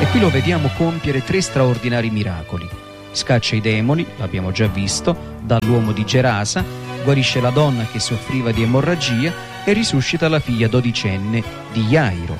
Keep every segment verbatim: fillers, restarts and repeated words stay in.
qui lo vediamo compiere tre straordinari miracoli. Scaccia i demoni, l'abbiamo già visto, dall'uomo di Gerasa, guarisce la donna che soffriva di emorragia e risuscita la figlia dodicenne di Jairo.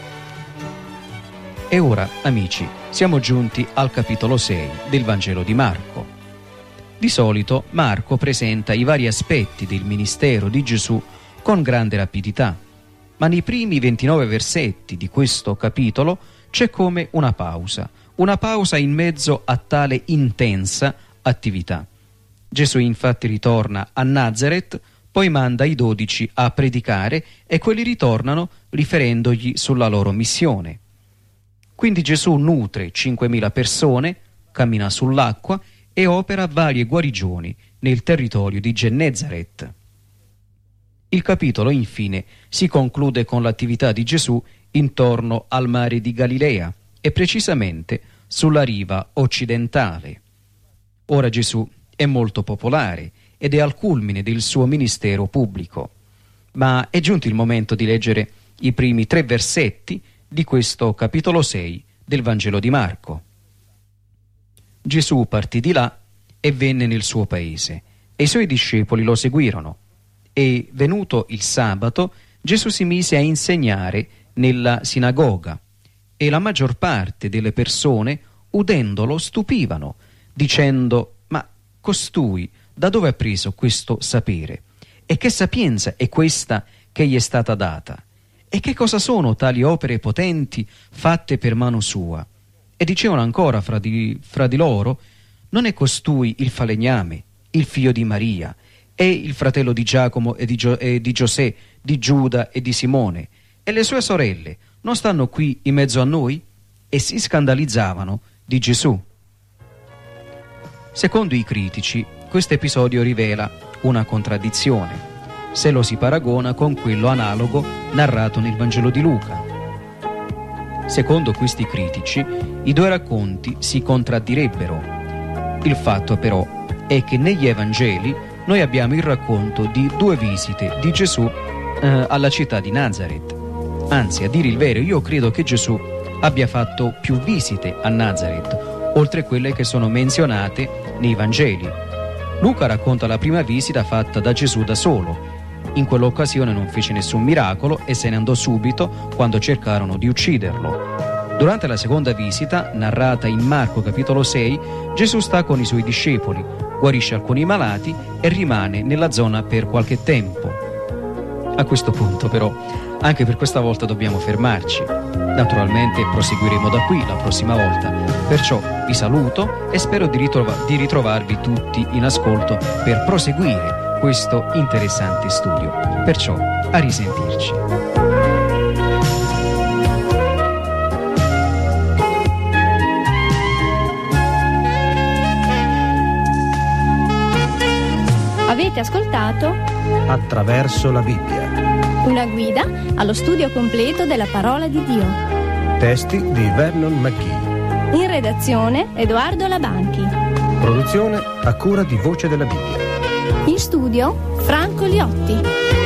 E ora, amici, siamo giunti al capitolo sei del Vangelo di Marco. Di solito Marco presenta i vari aspetti del ministero di Gesù con grande rapidità, ma nei primi ventinove versetti di questo capitolo c'è come una pausa, una pausa in mezzo a tale intensa attività. Gesù infatti ritorna a Nazaret, poi manda i dodici a predicare e quelli ritornano riferendogli sulla loro missione. Quindi Gesù nutre cinquemila persone, cammina sull'acqua e opera varie guarigioni nel territorio di Gennesaret. Il capitolo infine si conclude con l'attività di Gesù intorno al mare di Galilea e precisamente sulla riva occidentale. Ora Gesù è molto popolare ed è al culmine del suo ministero pubblico, ma è giunto il momento di leggere i primi tre versetti di questo capitolo sei del Vangelo di Marco. Gesù partì di là e venne nel suo paese, e i suoi discepoli lo seguirono. E venuto il sabato, Gesù si mise a insegnare nella sinagoga, e la maggior parte delle persone, udendolo, stupivano, dicendo: ma costui da dove ha preso questo sapere? E che sapienza è questa che gli è stata data? E che cosa sono tali opere potenti fatte per mano sua? E dicevano ancora fra di, fra di loro: non è costui il falegname, il figlio di Maria, è il fratello di Giacomo e di, Gio, e di Giosè, di Giuda e di Simone, e le sue sorelle non stanno qui in mezzo a noi? E si scandalizzavano di Gesù. Secondo i critici, questo episodio rivela una contraddizione, se lo si paragona con quello analogo narrato nel Vangelo di Luca. Secondo questi critici, i due racconti si contraddirebbero. Il fatto però è che negli Evangeli noi abbiamo il racconto di due visite di Gesù eh, alla città di Nazaret. Anzi, a dire il vero, io credo che Gesù abbia fatto più visite a Nazaret, oltre quelle che sono menzionate nei Vangeli. Luca racconta la prima visita fatta da Gesù da solo. In quell'occasione non fece nessun miracolo e se ne andò subito quando cercarono di ucciderlo. Durante la seconda visita, narrata in Marco capitolo sei, Gesù sta con i suoi discepoli, guarisce alcuni malati e rimane nella zona per qualche tempo. A questo punto però, anche per questa volta dobbiamo fermarci. Naturalmente proseguiremo da qui la prossima volta. Perciò vi saluto e spero di, ritrova- di ritrovarvi tutti in ascolto per proseguire questo interessante studio. Perciò, a risentirci. Avete ascoltato Attraverso la Bibbia, una guida allo studio completo della parola di Dio. testi di Vernon McGee. In redazione Edoardo Labanchi. Produzione a cura di Voce della Bibbia. In studio Franco Liotti.